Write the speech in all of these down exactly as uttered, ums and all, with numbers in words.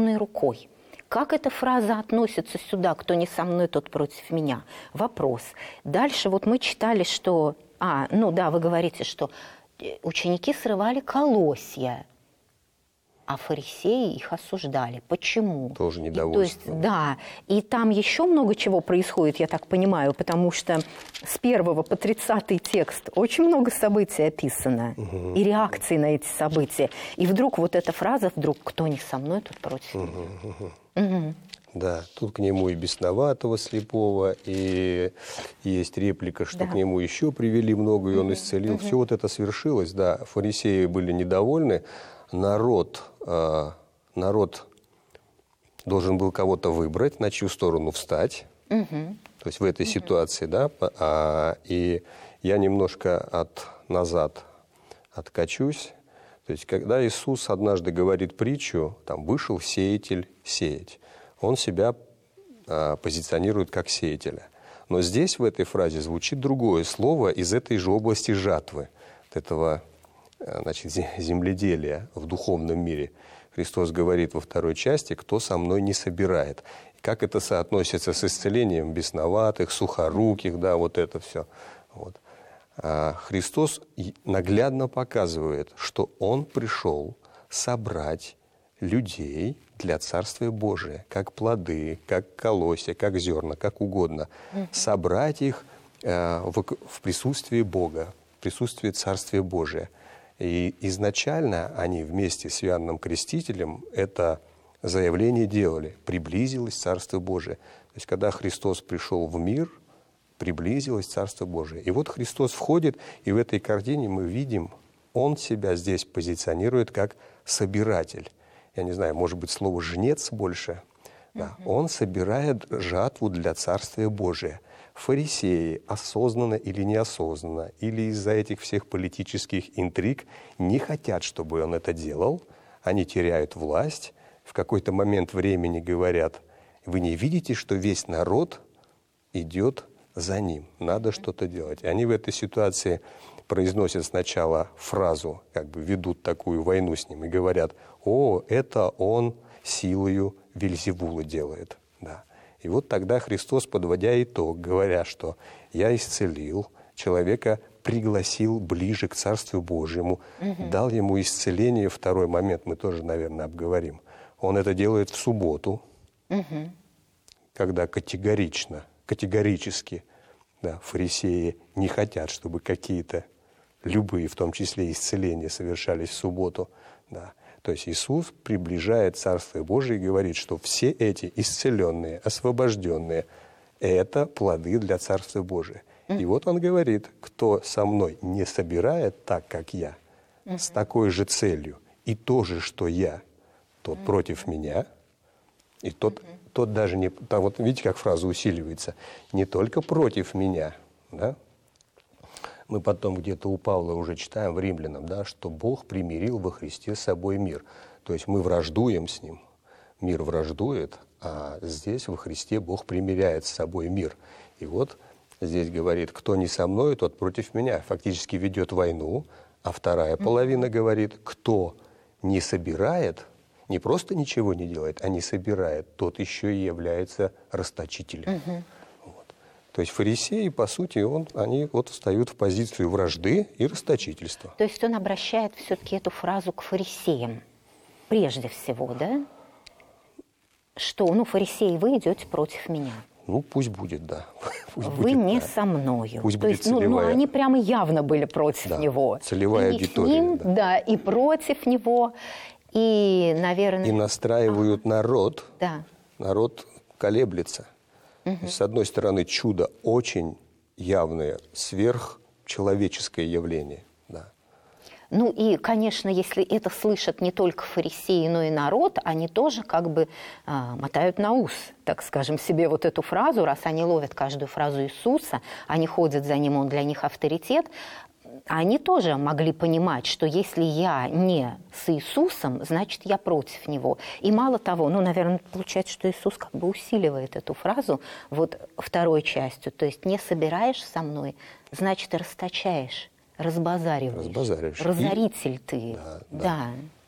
определенной рукой. Как эта фраза относится сюда? Кто не со мной, тот против меня. Вопрос. Дальше вот мы читали, что... А, ну да, вы говорите, что ученики срывали колосья, а фарисеи их осуждали. Почему? Тоже недовольство. И, то есть, да, и там еще много чего происходит, я так понимаю, потому что с первого по тридцатый текст очень много событий описано, угу. и реакций на эти события. И вдруг вот эта фраза, вдруг «кто не со мной, тот против меня». Угу, угу. Угу. Да, тут к нему и бесноватого слепого, и есть реплика, что да. к нему еще привели много, и он угу. исцелил. Угу. Все вот это свершилось, да, фарисеи были недовольны, народ, э, народ должен был кого-то выбрать, на чью сторону встать, угу. то есть в этой угу. ситуации, да, а, и я немножко от, назад откачусь. То есть, когда Иисус однажды говорит притчу, там, вышел сеятель сеять, он себя а, позиционирует как сеятеля. Но здесь, в этой фразе, звучит другое слово из этой же области жатвы, от этого, значит, земледелия в духовном мире. Христос говорит во второй части, кто со мной не собирает. Как это соотносится с исцелением бесноватых, сухоруких, да, вот это все. Вот. Христос наглядно показывает, что Он пришел собрать людей для Царствия Божия, как плоды, как колосья, как зерна, как угодно. Mm-hmm. Собрать их э, в, в присутствии Бога, в присутствии Царствия Божия. И изначально они вместе с Иоанном Крестителем это заявление делали. Приблизилось Царство Божие. То есть, когда Христос пришел в мир, приблизилось Царство Божие. И вот Христос входит, и в этой картине мы видим, Он себя здесь позиционирует как собиратель. Я не знаю, может быть, слово «жнец» больше. Да. Uh-huh. Он собирает жатву для Царствия Божия. Фарисеи, осознанно или неосознанно, или из-за этих всех политических интриг, не хотят, чтобы он это делал. Они теряют власть. В какой-то момент времени говорят, вы не видите, что весь народ идет за ним, надо что-то делать. Они в этой ситуации произносят сначала фразу, как бы ведут такую войну с ним и говорят, о, это он силою Вельзевула делает. Да. И вот тогда Христос, подводя итог, говоря, что я исцелил, человека пригласил ближе к Царству Божьему, угу. дал ему исцеление. Второй момент мы тоже, наверное, обговорим. Он это делает в субботу, угу. когда категорично, категорически да, фарисеи не хотят, чтобы какие-то любые, в том числе исцеления, совершались в субботу. Да. То есть Иисус приближает Царство Божие и говорит, что все эти исцеленные, освобожденные – это плоды для Царства Божия. Mm-hmm. И вот Он говорит, кто со мной не собирает так, как я, mm-hmm. с такой же целью, и то же, что я, тот mm-hmm. против меня, и тот, mm-hmm. тот даже не… Там вот видите, как фраза усиливается, не только против меня, да? Мы потом где-то у Павла уже читаем в Римлянам, да, что Бог примирил во Христе с собой мир. То есть мы враждуем с Ним, мир враждует, а здесь во Христе Бог примиряет с собой мир. И вот здесь говорит, кто не со мной, тот против меня. Фактически ведет войну, а вторая половина говорит, кто не собирает, не просто ничего не делает, а не собирает, тот еще и является расточителем. То есть фарисеи, по сути, он, они вот встают в позицию вражды и расточительства. То есть он обращает все-таки эту фразу к фарисеям, прежде всего, да? Что, ну, фарисеи, вы идете против меня. Ну, пусть будет, да. Пусть вы будет, не да. со мною. Пусть То будет есть, ну, целевая... ну, они прямо явно были против да, него. целевая и аудитория. Ним, да. да, и против него, и, наверное... И настраивают а, народ. Да. Народ колеблется. Угу. С одной стороны, чудо очень явное, сверхчеловеческое явление. Да. Ну и, конечно, если это слышат не только фарисеи, но и народ, они тоже как бы а, мотают на ус, так скажем, себе вот эту фразу, раз они ловят каждую фразу Иисуса, они ходят за Ним, Он для них авторитет. Они тоже могли понимать, что если я не с Иисусом, значит, я против Него. И мало того, ну, наверное, получается, что Иисус как бы усиливает эту фразу вот второй частью. То есть не собираешь со мной, значит, расточаешь, разбазариваешь. Разбазариваешь. Разоритель И... ты. Да, да. да.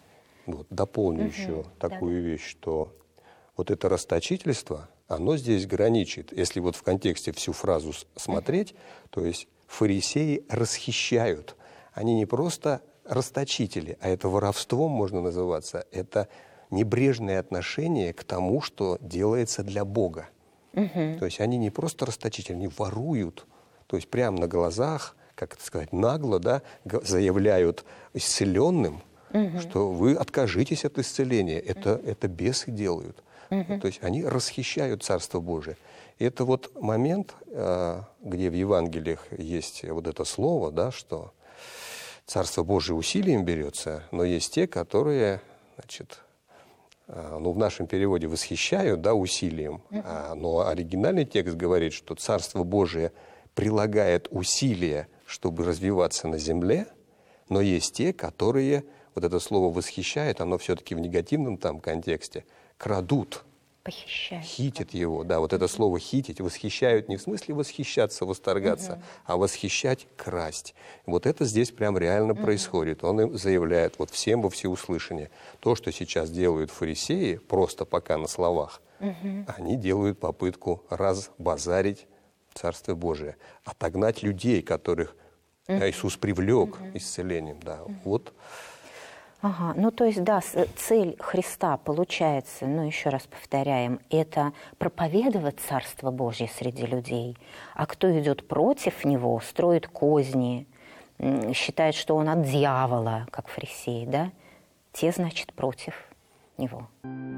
Вот, дополню угу. еще такую да. вещь, что вот это расточительство, оно здесь граничит. Если вот в контексте всю фразу смотреть, угу. то есть фарисеи расхищают. Они не просто расточители, а это воровством можно называться. Это небрежное отношение к тому, что делается для Бога. Угу. То есть они не просто расточители, они воруют. То есть прямо на глазах, как это сказать, нагло, да, заявляют исцеленным, угу. что вы откажитесь от исцеления. Это, угу. это бесы делают. Угу. То есть они расхищают Царство Божие. И это вот момент, где в Евангелиях есть вот это слово, да, что Царство Божие усилием берется, но есть те, которые, значит, ну, в нашем переводе восхищают, да, усилием, uh-huh. а, но оригинальный текст говорит, что Царство Божие прилагает усилия, чтобы развиваться на земле, но есть те, которые, вот это слово «восхищает», оно все-таки в негативном там контексте, крадут. Похищают. Хитят его, да, вот это слово «хитить», восхищают не в смысле восхищаться, восторгаться, угу. а восхищать, красть. Вот это здесь прям реально угу. происходит. Он им заявляет вот всем во всеуслышание. То, что сейчас делают фарисеи, просто пока на словах, угу. они делают попытку разбазарить Царствие Божие, отогнать людей, которых угу. Иисус привлек угу. исцелением. Да, угу. вот. Ага, ну то есть, да, цель Христа получается, ну еще раз повторяем, это проповедовать Царство Божье среди людей. А кто идет против Него, строит козни, считает, что он от дьявола, как фарисеи, да, те, значит, против Него.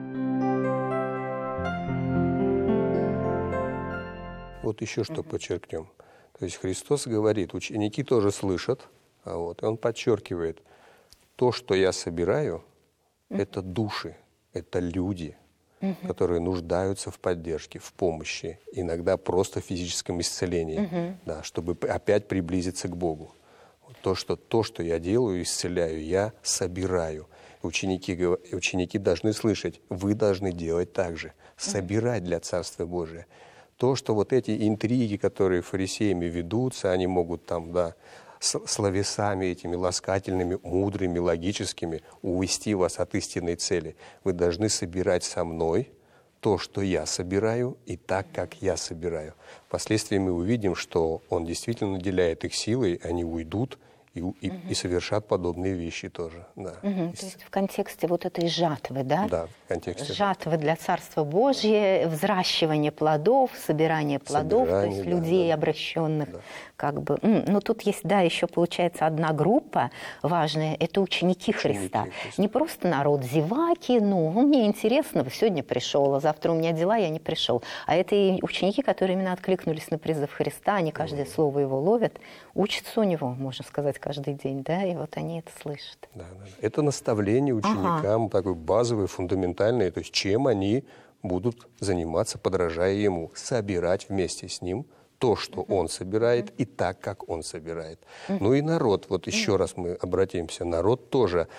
Вот еще что угу. подчеркнем. То есть Христос говорит, ученики тоже слышат, а вот, и Он подчеркивает, то, что я собираю, mm-hmm. это души, это люди, mm-hmm. которые нуждаются в поддержке, в помощи, иногда просто в физическом исцелении, mm-hmm. да, чтобы опять приблизиться к Богу. То что, то, что я делаю, исцеляю, я собираю. Ученики, ученики должны слышать, вы должны делать так же, собирать для Царства Божия. То, что вот эти интриги, которые фарисеями ведутся, они могут там, да, словесами этими ласкательными, мудрыми, логическими увести вас от истинной цели. Вы должны собирать со мной то, что я собираю, и так, как я собираю. Впоследствии мы увидим, что Он действительно наделяет их силой, они уйдут и, и, угу. и совершат подобные вещи тоже. Да. Угу. То есть в контексте вот этой жатвы, да? Да, в контексте жатвы для Царства Божьего, взращивание плодов, собирание плодов, собирание, то есть да, людей, да. обращенных, да. как бы. Ну, тут есть, да, еще получается одна группа важная, это ученики, ученики Христа. Христа. Не просто народ зеваки, ну, мне интересно, сегодня пришел, а завтра у меня дела, я не пришел. А это и ученики, которые именно откликнулись на призыв Христа, они каждое mm. слово его ловят, учатся у него, можно сказать, каждый день, да, и вот они это слышат. Да, да, да. Это наставление ученикам, ага. такое базовое, фундаментальное, то есть чем они будут заниматься, подражая ему, собирать вместе с ним то, что uh-huh. он собирает, uh-huh. и так, как он собирает. Uh-huh. Ну и народ, вот еще uh-huh. раз мы обратимся, народ тоже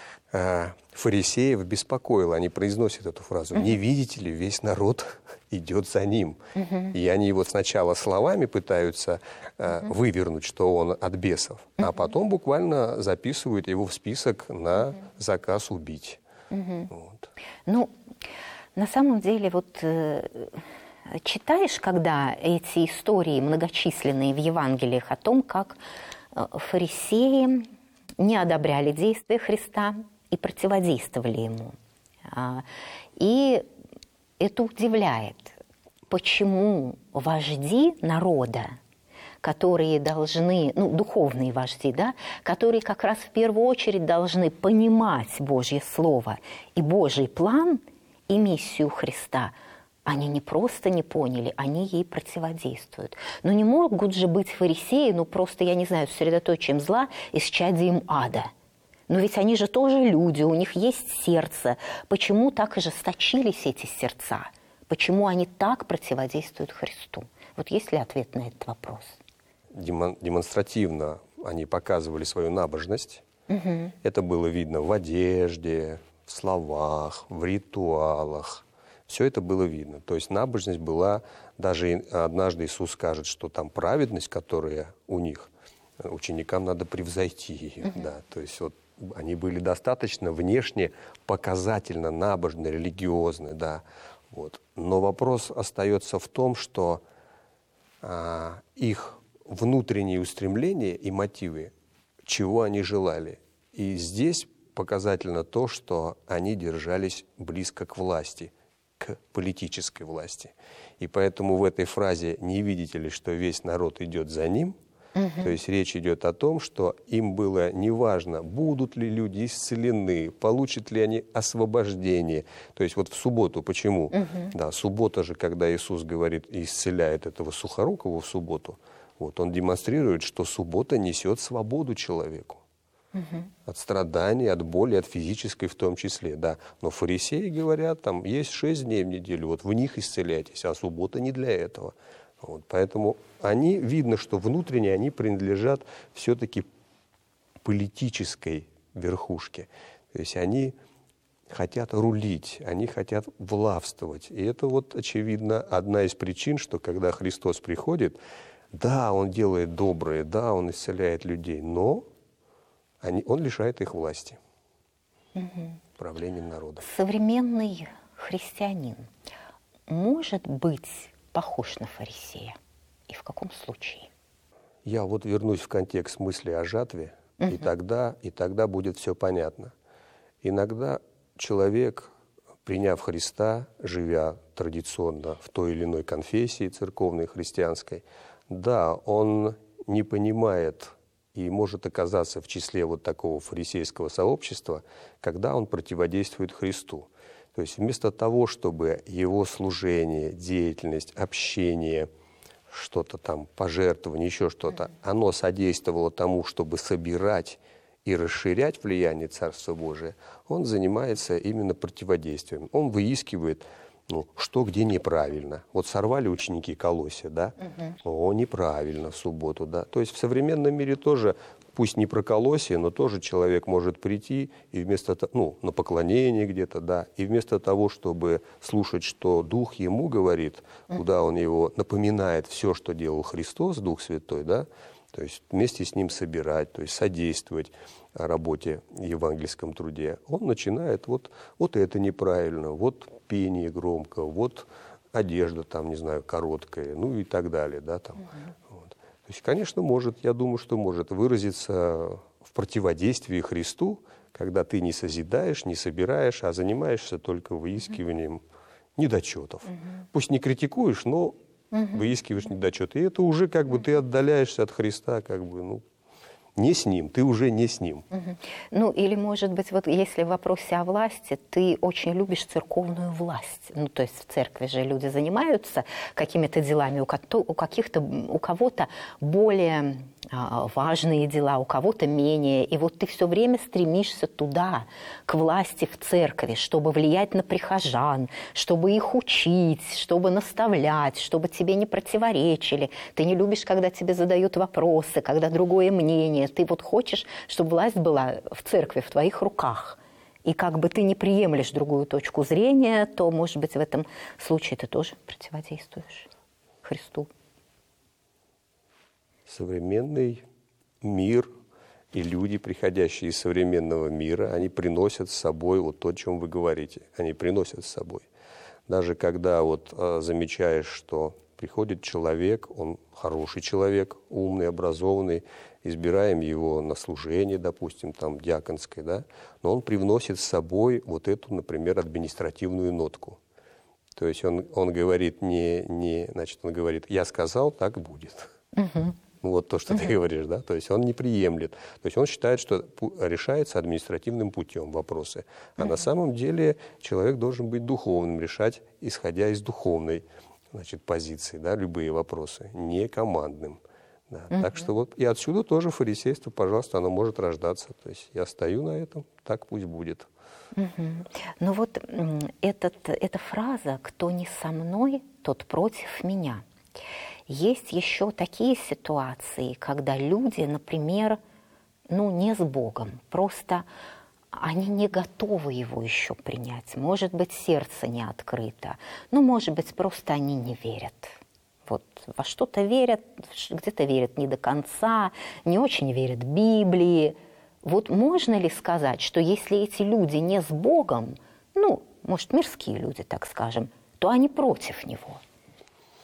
э, фарисеев беспокоил, они произносят эту фразу, uh-huh. не видите ли, весь народ идет за ним. Uh-huh. И они вот сначала словами пытаются э, uh-huh. вывернуть, что он от бесов, uh-huh. а потом буквально записывают его в список на uh-huh. заказ убить. Uh-huh. Вот. Ну, на самом деле, вот... Э... Читаешь, когда эти истории многочисленные в Евангелиях о том, как фарисеи не одобряли действия Христа и противодействовали ему. И это удивляет, почему вожди народа, которые должны, ну, духовные вожди, да, которые как раз в первую очередь должны понимать Божье Слово и Божий план и миссию Христа, они не просто не поняли, они ей противодействуют. Но не могут же быть фарисеи, ну просто, я не знаю, средоточием зла, исчадием ада. Но ведь они же тоже люди, у них есть сердце. Почему так ожесточились эти сердца? Почему они так противодействуют Христу? Вот есть ли ответ на этот вопрос? Демонстративно они показывали свою набожность. Угу. Это было видно в одежде, в словах, в ритуалах. Все это было видно. То есть набожность была, даже однажды Иисус скажет, что там праведность, которая у них, ученикам надо превзойти ее. Uh-huh. Да. То есть вот они были достаточно внешне показательно набожны, религиозны, да. Вот. Но вопрос остается в том, что а, их внутренние устремления и мотивы, чего они желали. И здесь показательно то, что они держались близко к власти, к политической власти. И поэтому в этой фразе «не видите ли, что весь народ идет за ним», угу. то есть речь идет о том, что им было неважно, будут ли люди исцелены, получат ли они освобождение. То есть вот в субботу, почему? Угу. Да, суббота же, когда Иисус говорит и исцеляет этого сухорукого в субботу, вот, он демонстрирует, что суббота несет свободу человеку. Угу. От страданий, от боли, от физической в том числе, да. Но фарисеи говорят, там есть шесть дней в неделю, вот в них исцеляйтесь, а суббота не для этого. Вот, поэтому они, видно, что внутренне они принадлежат все-таки политической верхушке. То есть они хотят рулить, они хотят властвовать. И это вот, очевидно, одна из причин, что когда Христос приходит, да, Он делает доброе, да, Он исцеляет людей, но они, Он лишает их власти, угу. правлением народа. Современный христианин может быть похож на фарисея? И в каком случае? Я вот вернусь в контекст мысли о жатве, угу. и, тогда, и тогда будет все понятно. Иногда человек, приняв Христа, живя традиционно в той или иной конфессии церковной, христианской, да, он не понимает и может оказаться в числе вот такого фарисейского сообщества, когда он противодействует Христу. То есть вместо того, чтобы его служение, деятельность, общение, что-то там, пожертвование, еще что-то, mm-hmm. оно содействовало тому, чтобы собирать и расширять влияние Царства Божия, он занимается именно противодействием. Он выискивает, ну, что где неправильно. Вот сорвали ученики колосья, да? Mm-hmm. О, неправильно в субботу, да? То есть в современном мире тоже, пусть не про колосья, но тоже человек может прийти и вместо, ну, на поклонение где-то, да, и вместо того, чтобы слушать, что Дух ему говорит, mm-hmm. куда он его напоминает все, что делал Христос, Дух Святой, да, то есть вместе с ним собирать, то есть содействовать работе в евангельском труде, он начинает вот, вот это неправильно, вот пение громко, вот одежда там, не знаю, короткая, ну и так далее, да, там. Mm-hmm. Вот. То есть, конечно, может, я думаю, что может выразиться в противодействии Христу, когда ты не созидаешь, не собираешь, а занимаешься только выискиванием mm-hmm. недочетов. Mm-hmm. Пусть не критикуешь, но mm-hmm. выискиваешь недочеты. И это уже как бы mm-hmm. ты отдаляешься от Христа, как бы, ну, не с ним, ты уже не с ним. Угу. Ну, или, может быть, вот если в вопросе о власти, ты очень любишь церковную власть. Ну, то есть в церкви же люди занимаются какими-то делами, у, ко- у каких-то, у кого-то более а, важные дела, у кого-то менее. И вот ты все время стремишься туда, к власти в церкви, чтобы влиять на прихожан, чтобы их учить, чтобы наставлять, чтобы тебе не противоречили. Ты не любишь, когда тебе задают вопросы, когда другое мнение. Ты вот хочешь, чтобы власть была в церкви, в твоих руках. И как бы ты не приемлешь другую точку зрения, то, может быть, в этом случае ты тоже противодействуешь Христу. Современный мир и люди, приходящие из современного мира, они приносят с собой вот то, о чем вы говорите. Они приносят с собой. Даже когда вот а, замечаешь, что приходит человек, он хороший человек, умный, образованный, избираем его на служение, допустим, там, диаконское, да, но он привносит с собой вот эту, например, административную нотку. То есть он, он говорит не, не, значит, он говорит, я сказал, так будет. Uh-huh. Вот то, что uh-huh. ты говоришь, да, то есть он не приемлет. То есть он считает, что решается административным путем вопросы. А uh-huh. на самом деле человек должен быть духовным, решать, исходя из духовной, значит, позиции, да, любые вопросы, не командным. Да. Uh-huh. Так что вот и отсюда тоже фарисейство, пожалуйста, оно может рождаться. То есть я стою на этом, так пусть будет. Uh-huh. Ну вот этот, эта фраза «кто не со мной, тот против меня». Есть еще такие ситуации, когда люди, например, ну не с Богом, просто они не готовы его еще принять. Может быть, сердце не открыто, ну, может быть, просто они не верят. Вот во что-то верят, где-то верят не до конца, не очень верят Библии. Вот можно ли сказать, что если эти люди не с Богом, ну, может, мирские люди, так скажем, то они против него?